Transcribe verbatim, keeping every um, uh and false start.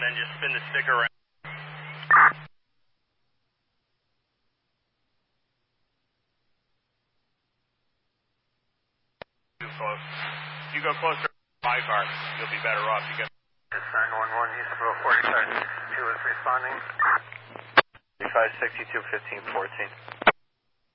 then just spin the stick around. Too close. If you go closer to my car, you'll be better off. You get. It's nine one one, Eastboro forty-five sixty-two is responding. forty-five sixty-two, fifteen fourteen.